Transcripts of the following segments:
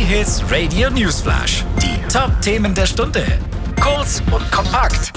J-Hits Radio Newsflash. Die Top-Themen der Stunde. Kurz und kompakt.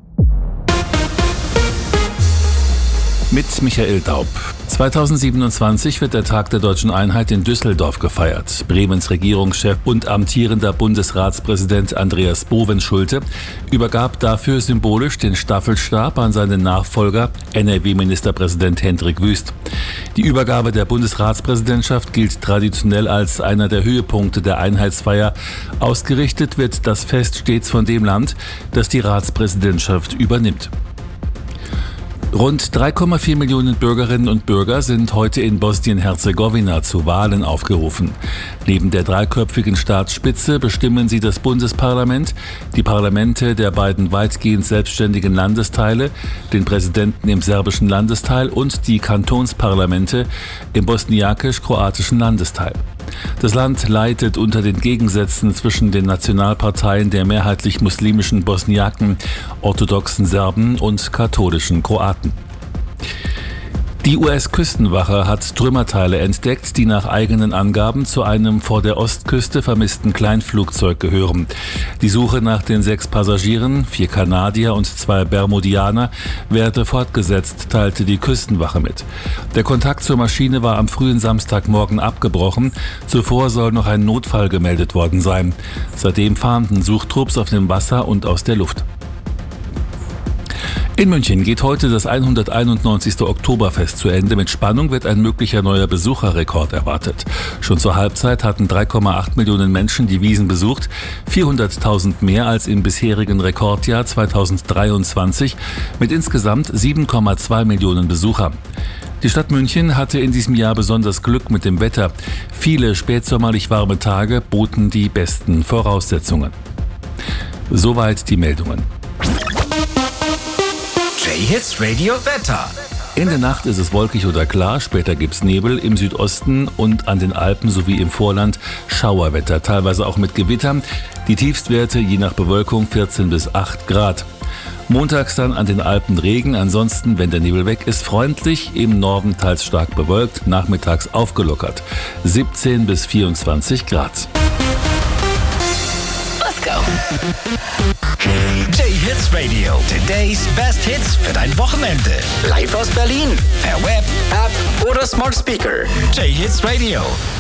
Mit Michael Daub. 2027 wird der Tag der Deutschen Einheit in Düsseldorf gefeiert. Bremens Regierungschef und amtierender Bundesratspräsident Andreas Bovenschulte übergab dafür symbolisch den Staffelstab an seinen Nachfolger, NRW-Ministerpräsident Hendrik Wüst. Die Übergabe der Bundesratspräsidentschaft gilt traditionell als einer der Höhepunkte der Einheitsfeier. Ausgerichtet wird das Fest stets von dem Land, das die Ratspräsidentschaft übernimmt. Rund 3,4 Millionen Bürgerinnen und Bürger sind heute in Bosnien-Herzegowina zu Wahlen aufgerufen. Neben der dreiköpfigen Staatsspitze bestimmen sie das Bundesparlament, die Parlamente der beiden weitgehend selbstständigen Landesteile, den Präsidenten im serbischen Landesteil und die Kantonsparlamente im bosniakisch-kroatischen Landesteil. Das Land leidet unter den Gegensätzen zwischen den Nationalparteien der mehrheitlich muslimischen Bosniaken, orthodoxen Serben und katholischen Kroaten. Die US-Küstenwache hat Trümmerteile entdeckt, die nach eigenen Angaben zu einem vor der Ostküste vermissten Kleinflugzeug gehören. Die Suche nach den 6 Passagieren, 4 Kanadier und 2 Bermudianer, werde fortgesetzt, teilte die Küstenwache mit. Der Kontakt zur Maschine war am frühen Samstagmorgen abgebrochen. Zuvor soll noch ein Notfall gemeldet worden sein. Seitdem fahnden Suchtrupps auf dem Wasser und aus der Luft. In München geht heute das 191. Oktoberfest zu Ende. Mit Spannung wird ein möglicher neuer Besucherrekord erwartet. Schon zur Halbzeit hatten 3,8 Millionen Menschen die Wiesn besucht, 400.000 mehr als im bisherigen Rekordjahr 2023 mit insgesamt 7,2 Millionen Besuchern. Die Stadt München hatte in diesem Jahr besonders Glück mit dem Wetter. Viele spätsommerlich warme Tage boten die besten Voraussetzungen. Soweit die Meldungen. J-Hits Radio Wetter. In der Nacht ist es wolkig oder klar, später gibt's Nebel, im Südosten und an den Alpen sowie im Vorland Schauerwetter, teilweise auch mit Gewittern. Die Tiefstwerte je nach Bewölkung 14 bis 8 Grad. Montags dann an den Alpen Regen, ansonsten, wenn der Nebel weg ist, freundlich, im Norden teils stark bewölkt, nachmittags aufgelockert. 17 bis 24 Grad. Let's go. J-Hits Radio, today's best hits für dein Wochenende. Live aus Berlin, per Web, App oder Smart Speaker. J-Hits Radio.